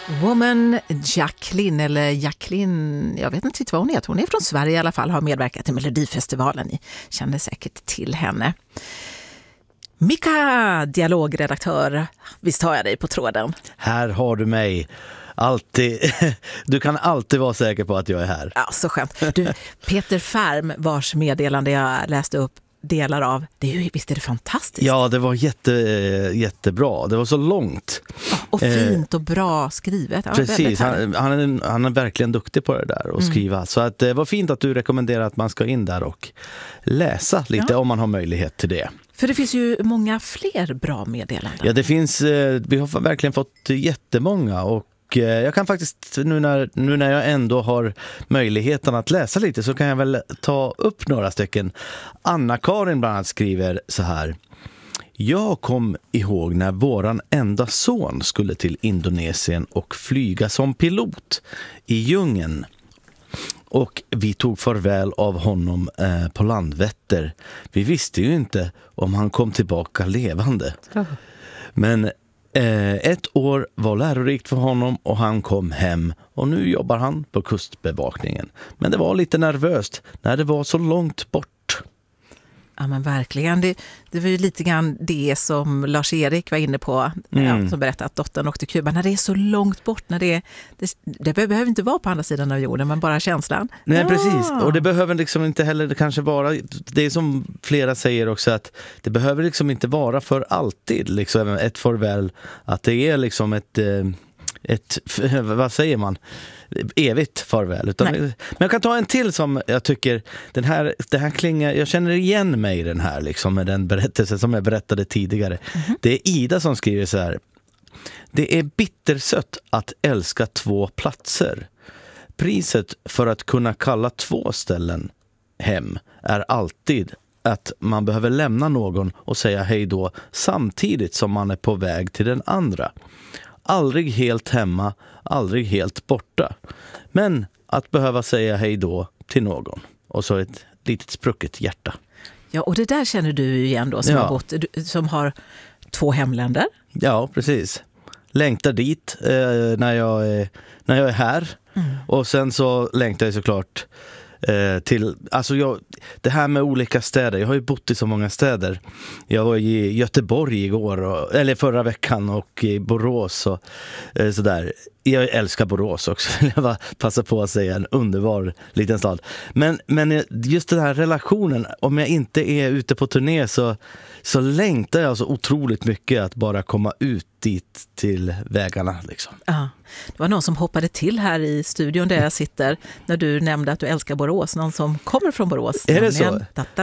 Woman Jacqueline, eller Jacqueline, jag vet inte vad hon heter. Hon är från Sverige i alla fall, har medverkat i Melodifestivalen. Ni känner säkert till henne. Mika, dialogredaktör, visst har jag dig på tråden? Här har du mig. Alltid. Du kan alltid vara säker på att jag är här. Ja, så skönt. Du, Peter Färm, vars meddelande jag läste upp delar av, visst är det fantastiskt? Ja, det var jättebra. Det var så långt. Ja, och fint och bra skrivet. Ja, precis, han är verkligen duktig på det där och skriva. Så att det var fint att du rekommenderar att man ska in där och läsa lite om man har möjlighet till det. För det finns ju många fler bra meddelanden. Ja, det finns, vi har verkligen fått jättemånga och jag kan faktiskt, nu när jag ändå har möjligheten att läsa lite, så kan jag väl ta upp några stycken. Anna-Karin bland annat skriver så här: jag kom ihåg när våran enda son skulle till Indonesien och flyga som pilot i djungeln. Och vi tog farväl av honom på Landvetter. Vi visste ju inte om han kom tillbaka levande. Men ett år var lärorikt för honom och han kom hem och nu jobbar han på kustbevakningen. Men det var lite nervöst när det var så långt bort. Ja, men verkligen. Det var ju lite grann det som Lars-Erik var inne på, som berättade att dottern åkte till Kuba. När det är så långt bort, när det behöver inte vara på andra sidan av jorden, men bara känslan. Nej, precis. Och det behöver liksom inte heller det kanske vara, det är som flera säger också, att det behöver liksom inte vara för alltid liksom ett farväl, att det är liksom ett vad säger man, evigt farväl. Men jag kan ta en till som jag tycker, det här klingar, jag känner igen mig i den här liksom, med den berättelse som jag berättade tidigare. Det är Ida som skriver så här: det är bittersött att älska 2 platser. Priset för att kunna kalla 2 ställen hem är alltid att man behöver lämna någon och säga hej då samtidigt som man är på väg till den andra. Aldrig helt hemma, aldrig helt borta. Men att behöva säga hej då till någon. Och så ett litet sprucket hjärta. Ja, och det där känner du igen då, som har bott, som har 2 hemländer. Ja, precis. Längtar dit när jag är här. Och sen så längtar jag såklart till, alltså det här med olika städer. Jag har ju bott i så många städer. Jag var i Göteborg igår, eller förra veckan, och i Borås och sådär. Jag älskar Borås också. Jag bara passa på att säga, en underbar liten stad. Men just den här relationen, om jag inte är ute på turné så längtar jag så otroligt mycket att bara komma ut dit till vägarna liksom. Ja. Det var någon som hoppade till här i studion där jag sitter när du nämnde att du älskar Borås. Någon som kommer från Borås. Är det så?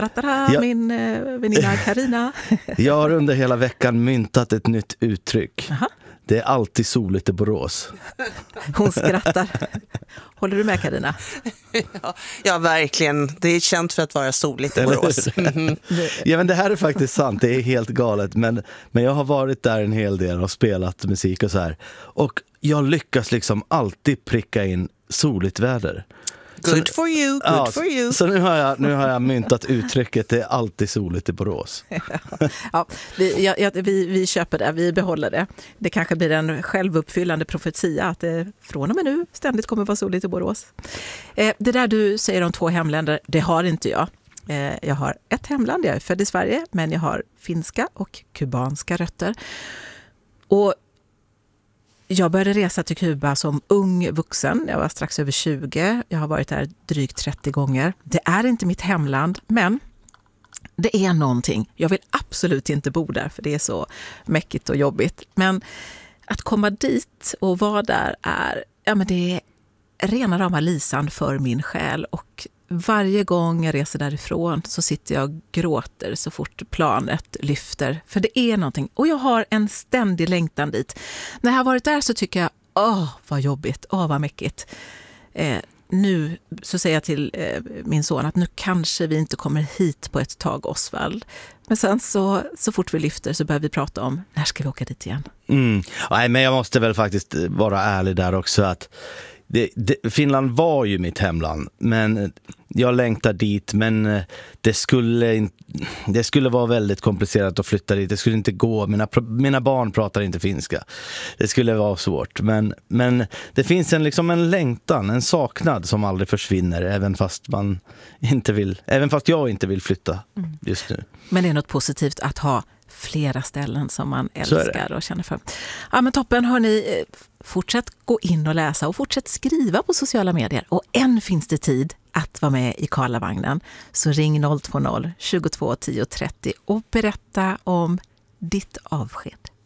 Min väninna Carina. Jag har under hela veckan myntat ett nytt uttryck. Aha. Det är alltid soligt i Borås. Hon skrattar. Håller du med, Carina? Ja, verkligen. Det är känt för att vara soligt i Borås. Ja, men det här är faktiskt sant. Det är helt galet. Men jag har varit där en hel del och spelat musik och så här. Och jag lyckas liksom alltid pricka in soligt väder. Good for you. Så nu har jag myntat uttrycket det är alltid soligt i Borås. Ja, vi köper det, vi behåller det. Det kanske blir en självuppfyllande profetia att det från och med nu ständigt kommer vara soligt i Borås. Det där du säger om 2 hemländer, det har inte jag. Jag har ett hemland, jag är född i Sverige, men jag har finska och kubanska rötter. Och jag började resa till Kuba som ung vuxen. Jag var strax över 20. Jag har varit där drygt 30 gånger. Det är inte mitt hemland, men det är någonting. Jag vill absolut inte bo där, för det är så mäckigt och jobbigt. Men att komma dit och vara där det är rena rama lisan för min själ. Och varje gång jag reser därifrån så sitter jag och gråter så fort planet lyfter. För det är någonting. Och jag har en ständig längtan dit. När jag har varit där så tycker jag, vad jobbigt, vad mäckigt. Nu så säger jag till min son att nu kanske vi inte kommer hit på ett tag, Osvald. Men sen så fort vi lyfter så börjar vi prata om, när ska vi åka dit igen? Nej, men jag måste väl faktiskt vara ärlig där också, att Finland var ju mitt hemland, men jag längtar dit, men det skulle vara väldigt komplicerat att flytta dit. Det skulle inte gå. Mina barn pratar inte finska. Det skulle vara svårt, men det finns en längtan, en saknad som aldrig försvinner, även fast jag inte vill flytta just nu. Men det är något positivt att ha flera ställen som man älskar och känner för. Ja, men toppen, hörni. Fortsätt gå in och läsa och fortsätt skriva på sociala medier. Och än finns det tid att vara med i Karlavagnen. Så ring 020 22 10 30 och berätta om ditt avsked.